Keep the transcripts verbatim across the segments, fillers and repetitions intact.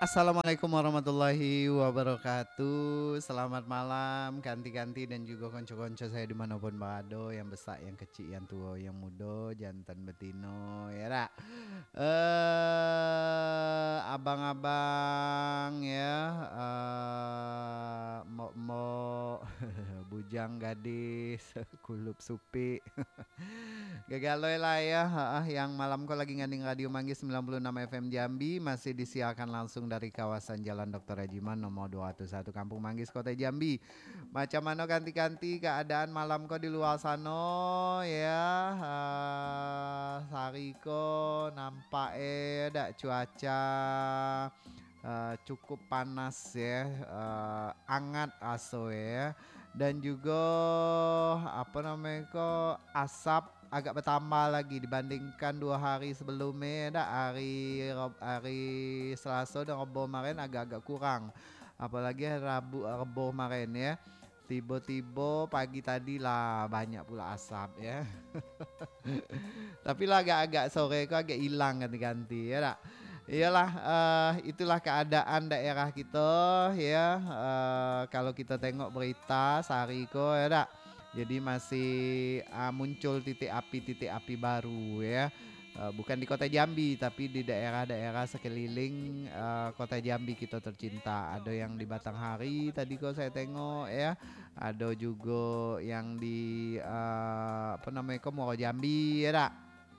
Assalamualaikum warahmatullahi wabarakatuh. Selamat malam, ganti-ganti dan juga konco-konco saya dimanapun berada, yang besar, yang kecil, yang tua, yang muda, jantan betino, ya tak? Eh, abang-abang ya, eh, mo bujang gadis, kulup supi. Gagaloy lah ya, ah, yang malam kau lagi nganding Radio Manggis sembilan puluh enam F M Jambi, masih disiarkan langsung dari kawasan Jalan Doktor Rajiman nomor dua ratus satu Kampung Manggis Kota Jambi. Macam mana ganti-ganti keadaan malam kau di luar sana ya, ah, Sariko nampak eh dak cuaca eh, cukup panas ya, eh, hangat aso ya, dan juga apa namanya kok asap agak bertambah lagi dibandingkan dua hari sebelumnya. Dah hari Rob- hari Selasa dan Rabu kemarin agak-agak kurang, apalagi hari Rabu Rabu kemarin ya, tiba-tiba pagi tadi lah banyak pula asap ya. Tapi lah agak-agak sore kok agak hilang ganti-ganti ya tak. Iyalah, eh, itulah keadaan daerah kita ya. Eh, kalau kita tengok berita sehari ko ya tak. Jadi masih ah, muncul titik api titik api baru ya. Eh, bukan di kota Jambi tapi di daerah-daerah sekeliling eh, kota Jambi kita tercinta. Ada yang di Batanghari tadi kok saya tengok ya. Ada juga yang di eh, apa namanya kok Muaro Jambi ya tak.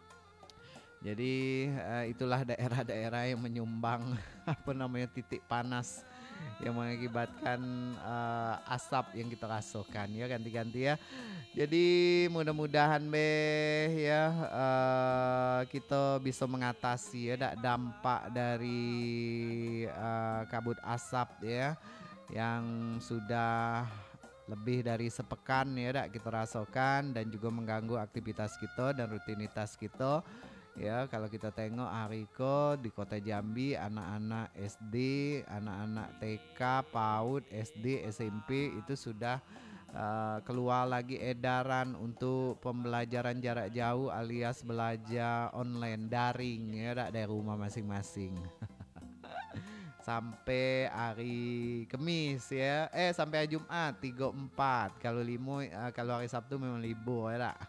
Jadi eh, itulah daerah-daerah yang menyumbang apa namanya titik panas yang mengakibatkan eh, asap yang kita rasakan ya, ganti-ganti ya. Jadi mudah-mudahan be ya, eh, kita bisa mengatasi ya dak dampak dari eh, kabut asap ya yang sudah lebih dari sepekan ya dak kita rasakan, dan juga mengganggu aktivitas kita dan rutinitas kita. Ya, kalau kita tengok Hariko di kota Jambi, anak-anak S D, anak-anak T K, PAUD, S D, S M P itu sudah uh, keluar lagi edaran untuk pembelajaran jarak jauh alias belajar online daring ya dak, dari rumah masing-masing. Sampai hari Kamis ya. Eh sampai hari Jumat tiga empat. Kalau limo uh, kalau hari Sabtu memang libur ya dak.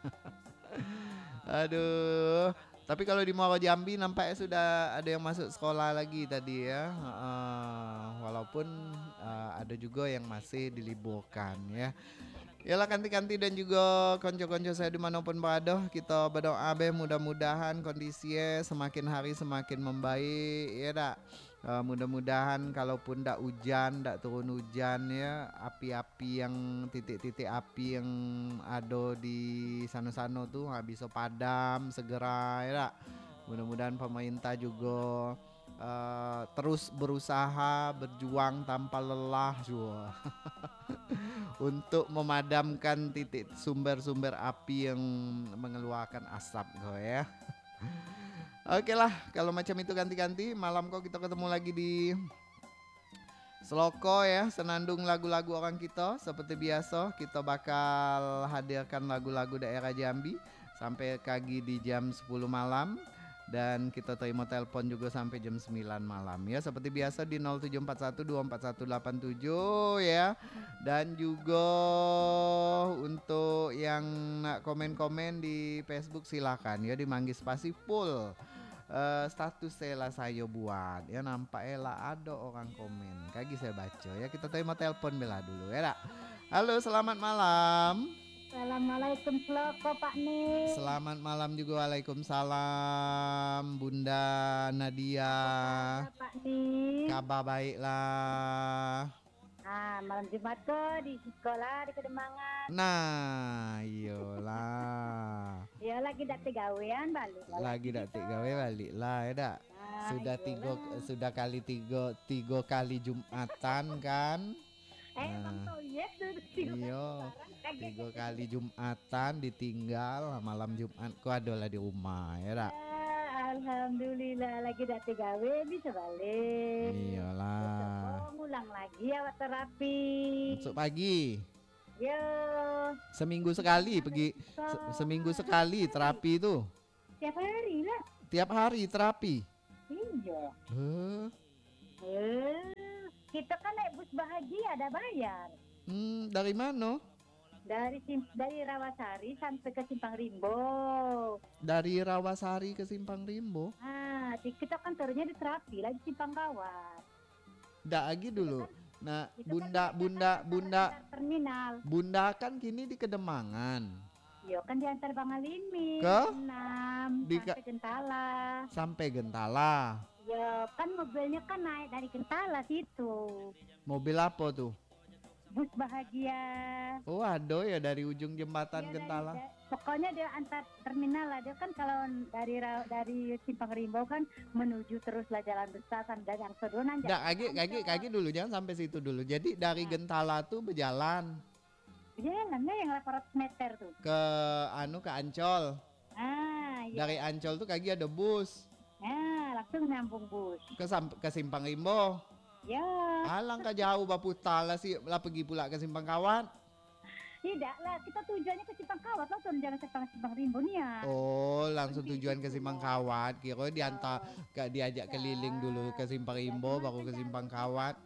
Aduh. Tapi kalau di Muaro Jambi nampaknya sudah ada yang masuk sekolah lagi tadi ya. Uh, walaupun uh, ada juga yang masih diliburkan ya. Yalah kanti-kanti dan juga konco-konco saya dimanapun berada, kita berdoa be mudah-mudahan kondisinya semakin hari semakin membaik ya dak. Uh, mudah-mudahan kalaupun dak hujan, dak turun hujan ya, api-api yang titik-titik api yang ada di sana-sana tuh ha, bisa padam segera ya dak. Mudah-mudahan pemerintah juga uh, terus berusaha berjuang tanpa lelah juga untuk memadamkan titik sumber-sumber api yang mengeluarkan asap kau ya. Oke lah, kalau macam itu ganti-ganti malam kok kita ketemu lagi di Seloko ya, senandung lagu-lagu orang kita. Seperti biasa kita bakal hadirkan lagu-lagu daerah Jambi sampai kagi di jam sepuluh malam. Dan kita terima telepon juga sampai jam sembilan malam ya. Seperti biasa di nol tujuh empat satu dua empat satu delapan tujuh ya. Dan juga untuk yang nak komen-komen di Facebook silakan ya, di Manggis Spasi full uh, status saya lah saya buat ya, nampak lah ada orang komen kaki saya baca ya. Kita terima telepon bela dulu ya dak. Halo, selamat malam. Assalamualaikum Seloko Pak Nik. Selamat malam juga, waalaikumsalam Bunda Nadia. Apa kabar Pak Nik? Kabar baiklah. Ah, malam Jumat ke di sekolah di Kedemangan. Nah, iyalah. Ya lagi dak gawean balik. Lagi dak tik gawe balik lah ya dak. Nah, Sudah tiga iyalah. sudah kali tiga tiga kali Jumatan kan. Eh, Bang Nah, Toyek sudah tiga kali iya, lebaran. Kaget tiga kaget. kali Jumatan ditinggal, malam Jumat ku adalah di rumah ya dak. Ah, Alhamdulillah lagi dak gawe bisa balik. Iyalah. Besok ngulang lagi awak terapi. Masuk pagi. Yo. Seminggu sekali pergi, se- seminggu sekali terapi itu. Tiap hari lah. Tiap hari terapi. Iya. Heh, Eh, kita kan naik bus bahagia ada bayar. Hmm, dari mana? Dari Sim- dari Rawasari sampai ke Simpang Rimbo. Dari Rawasari ke Simpang Rimbo. Ah, di- kita kan turunnya di Terapi lagi Simpang Gawat. Ndak lagi Itu dulu. kan Nah, itu kan bunda, mereka kan bunda, antara bunda, antar terminal. bunda kan kini di Kedemangan. Yo kan di antar Bangalimi, Ke enam di sampai Gentala. sampai Gentala. Yo kan mobilnya kan naik dari Gentala situ. Mobil apa tuh? Bus bahagia. Oh, ada ya dari ujung jembatan Dia dari, Gentala. da- pokoknya dia antar terminal lah. Dia kan kalau dari Ra- dari Simpang Rimbo kan menuju teruslah jalan besar sampai yang sedonan. Nggak, kaki, kaki, kaki dulu, jangan sampai situ dulu. Jadi dari Nah. Gentala tuh berjalan Jalan lah yang delapan ratus meter tuh. ke anu ke Ancol. Ah, iya. Dari Ancol tuh kaki ada bus Nah, langsung nyambung bus. ke Sam- ke Simpang Rimbo. Ya, Alang ka jauh baputa lah sih lah pergi pula ke Simpang Kawat. tidak lah. Kita tujuannya ke Simpang Kawat lah, turun jalan Simpang Simpang Rimbo nih ya. Oh, langsung tujuan ke Simpang Kawat. Kira diantar gak diajak keliling dulu ke Simpang Rimbo baru ke Simpang Kawat.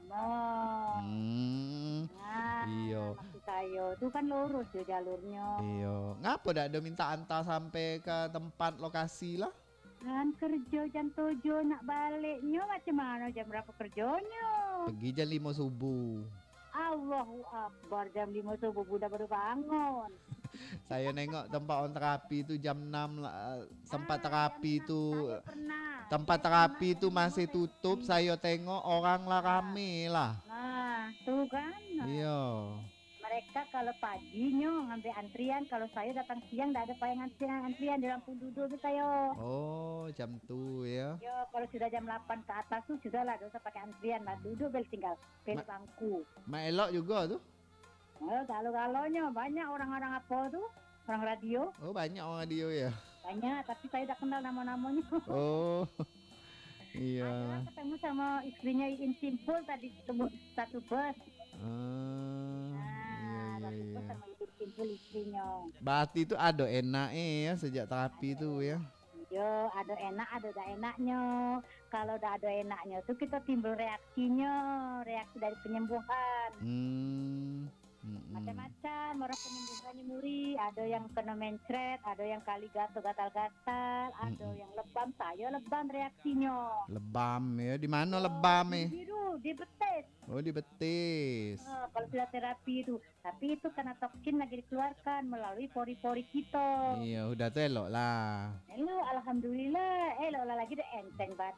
Oh, Hmm. nah, Iyo. maksud saya itu kan lurus ya jalurnya. Iyo. Ngapa dak ada minta antar sampai ke tempat lokasi lah? Kan kerja jam tujuh nak baliknya macam mana jam berapa kerjanya? Pergi jam lima subuh. Allahu Akbar jam lima subuh udah baru bangun. Saya nengok tempat on terapi itu jam enam lah. Tempat Ah, terapi jam enam. itu Saya pernah. tempat Saya terapi pernah itu jam masih lima tutup. pergi. Saya tengok orang lah rame lah. Nah, tuh kan. Iya. Mereka kalau paginya ngambil antrian, kalau saya datang siang tidak ada payah antrian, antrian di lampu duduk tuh saya. Oh, jam tu ya. Yo, kalau sudah jam delapan ke atas tuh sudah lah, tidak usah pakai antrian lah, duduk bel tinggal pilih Ma- bangku. Mak elok juga tuh. Oh, galau-galaunya banyak orang-orang apa tuh, orang radio Oh, banyak orang dia ya. banyak, tapi saya tidak kenal nama-namanya. Oh. Ada Iya. ketemu sama istrinya Iin Simpul tadi ketemu satu bus. Ah, Nah, iya satu iya bus iya. sama Iin Simpul istrinya. Berarti itu ada enak ya sejak terapi itu ya. Yo, ada enak, ada tidak enaknya. Kalau udah ada enaknya tuh kita timbul reaksinya, reaksi dari penyembuhan. Hmm. mm-mm. Macam-macam orang penyembuhannya muri, ada yang kena mencret, ada yang kali gatal gatal-gatal, ada Mm-mm. yang lebam, saya lebam reaksinya. Lebam ya. Di mana Oh, lebam di ya? biru, di betis. Oh, di betis. Oh, kalau sudah terapi itu, tapi itu karena toksin lagi dikeluarkan melalui pori-pori kita. Iya, udah tuh elok lah. Lalu alhamdulillah, eh lah lagi deh enteng badan.